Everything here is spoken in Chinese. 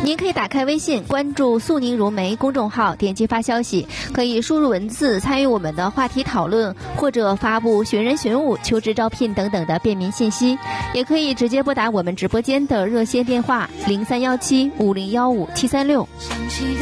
您可以打开微信，关注苏宁如梅公众号，点击发消息，可以输入文字参与我们的话题讨论，或者发布寻人寻物、求职招聘等等的便民信息，也可以直接拨打我们直播间的热线电话03175015-736。